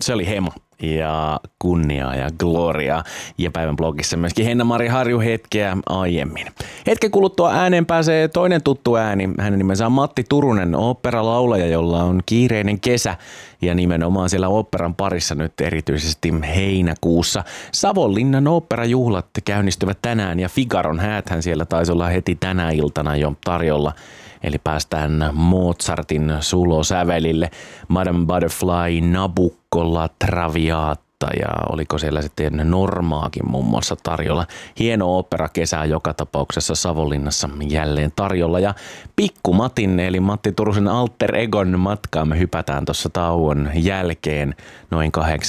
Se oli Hemo ja kunniaa ja gloriaa. Ja päivän blogissa myöskin Henna-Mari Harju hetkeä aiemmin. Hetken kuluttua ääneen pääsee toinen tuttu ääni. Hänen nimensä on Matti Turunen, oopperalaulaja, jolla on kiireinen kesä. Ja nimenomaan siellä oopperan parissa nyt erityisesti heinäkuussa. Savonlinnan oopperajuhlat käynnistyvät tänään ja Figaron hääthän siellä taisi olla heti tänä iltana jo tarjolla. Eli päästään Mozartin sulosävelille, Madame Butterfly, Nabucco, La Traviata ja oliko siellä sitten Normaakin muun muassa tarjolla. Hieno ooperakesä joka tapauksessa Savonlinnassa jälleen tarjolla ja Pikku Matin eli Matti Turusen alter egon matkaan me hypätään tuossa tauon jälkeen noin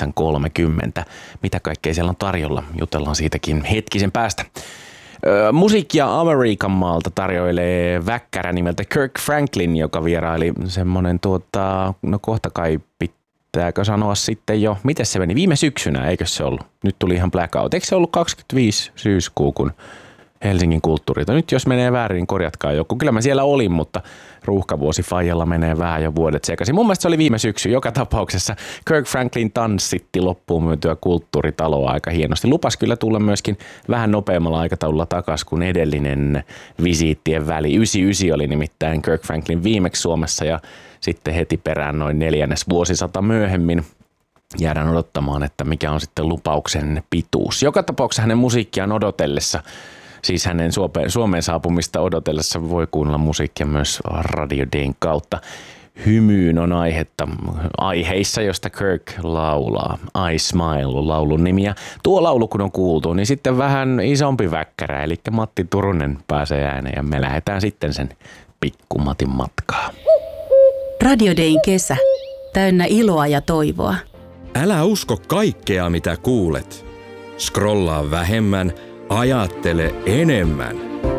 8.30. Mitä kaikkea siellä on tarjolla? Jutellaan siitäkin hetkisen päästä. Musiikkia Amerikan maalta tarjoilee väkkärä nimeltä Kirk Franklin, joka vieraili semmoinen no kohta kai pitääkö sanoa sitten jo, miten se meni viime syksynä, eikö se ollut? Nyt tuli ihan blackout. Eikö se ollut 25 syyskuu, kun Helsingin kulttuurilta? Nyt jos menee väärin, niin korjatkaa joku. Kyllä mä siellä olin, mutta ruuhkavuosi faijalla menee vähän jo vuodet sekaisin. Mun mielestä se oli viime syksy. Joka tapauksessa Kirk Franklin tanssitti loppuun myytyä kulttuuritaloa aika hienosti. Lupas kyllä tulla myöskin vähän nopeammalla aikataululla takaisin kuin edellinen visiittien väli. 99 oli nimittäin Kirk Franklin viimeksi Suomessa ja sitten heti perään noin 4. vuosisata myöhemmin. Jäädään odottamaan, että mikä on sitten lupauksen pituus. Joka tapauksessa hänen musiikkiaan odotellessa, siis hänen Suomeen saapumista odotellessa voi kuunnella musiikkia myös Radio Dayn kautta. Hymyyn on aiheissa, josta Kirk laulaa. I Smile on laulun nimiä. Tuo laulu kun on kuultu, niin sitten vähän isompi väkkärä, eli Matti Turunen pääsee ääneen ja me lähdetään sitten sen Pikku Matin matkaa. Radio Dayn kesä, täynnä iloa ja toivoa. Älä usko kaikkea, mitä kuulet. Scrollaa vähemmän, ajattele enemmän.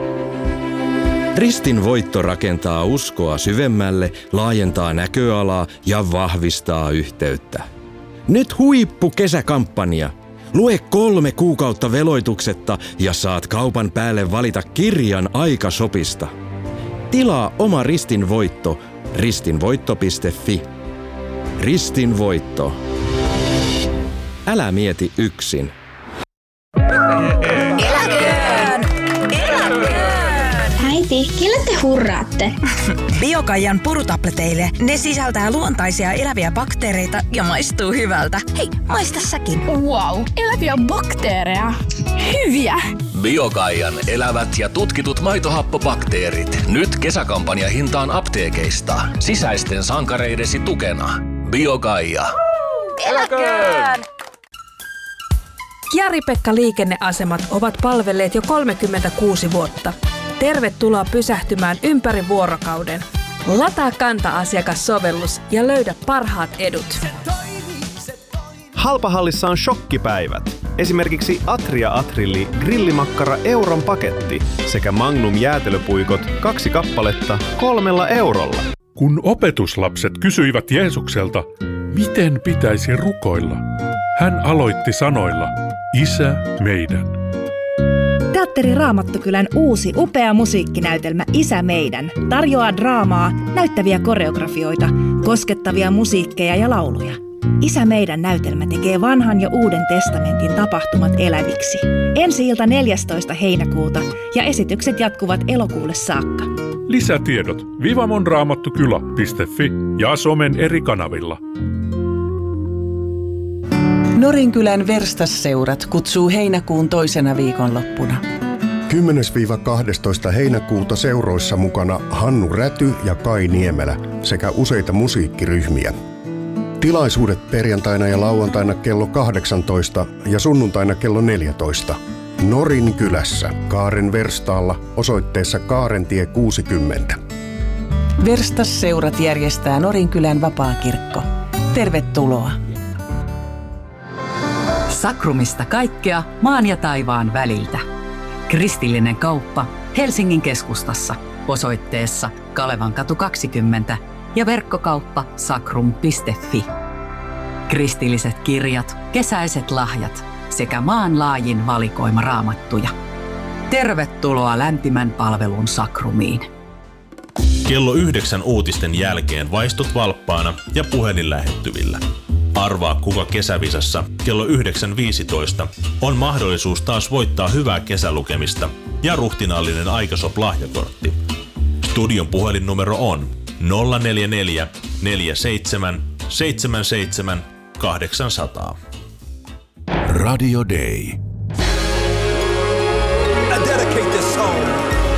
Ristin voitto rakentaa uskoa syvemmälle, laajentaa näköalaa ja vahvistaa yhteyttä. Nyt huippukesäkampanja. Lue 3 kuukautta veloituksetta ja saat kaupan päälle valita kirjan Aikashopista. Tilaa oma Ristin voitto ristinvoitto.fi. Ristin voitto. Älä mieti yksin. Äiti, kelle te hurraatte? Biokaijan purutableteille. Ne sisältää luontaisia eläviä bakteereita ja maistuu hyvältä. Hei, maista säkin. Wow, eläviä bakteereja. Hyviä! Biokaijan elävät ja tutkitut maitohappobakteerit. Nyt kesäkampanja hintaan apteekeista. Sisäisten sankareidesi tukena. Biokaija. Eläköön! Kiari-Pekka liikenneasemat ovat palvelleet jo 36 vuotta. Tervetuloa pysähtymään ympäri vuorokauden. Lataa Kanta-asiakassovellus ja löydä parhaat edut. Halpahallissa on shokkipäivät. Esimerkiksi Atria Atrilli grillimakkara euron paketti sekä Magnum jäätelöpuikot 2 kappaletta 3 eurolla. Kun opetuslapset kysyivät Jeesukselta, miten pitäisi rukoilla, hän aloitti sanoilla, Isä meidän. Teatteri Raamattokylän uusi upea musiikkinäytelmä Isä meidän tarjoaa draamaa, näyttäviä koreografioita, koskettavia musiikkeja ja lauluja. Isä meidän näytelmä tekee vanhan ja uuden testamentin tapahtumat eläviksi. Ensi-ilta 14. heinäkuuta ja esitykset jatkuvat elokuulle saakka. Lisätiedot vivamonraamattokyla.fi ja somen eri kanavilla. Norinkylän verstasseurat kutsuu heinäkuun toisena viikonloppuna. 10-12. heinäkuuta seuroissa mukana Hannu Räty ja Kai Niemelä sekä useita musiikkiryhmiä. Tilaisuudet perjantaina ja lauantaina kello 18 ja sunnuntaina kello 14. Norinkylässä Kaaren verstaalla osoitteessa Kaarentie 60. Verstasseurat järjestää Norinkylän vapaakirkko. Tervetuloa! Sakrumista kaikkea maan ja taivaan väliltä. Kristillinen kauppa Helsingin keskustassa osoitteessa Kalevankatu 20 ja verkkokauppa sakrum.fi. Kristilliset kirjat, kesäiset lahjat sekä maanlaajin valikoima raamattuja. Tervetuloa lämpimän palvelun Sakrumiin. Kello 9 uutisten jälkeen vaistut valppaana ja puhelin lähettyvillä. Arvaa kuka kesävisassa kello 9.15 on mahdollisuus taas voittaa hyvää kesälukemista ja ruhtinaallinen Aikasop-lahjakortti. Studion puhelinnumero on 044 47 77 800. Radio Day.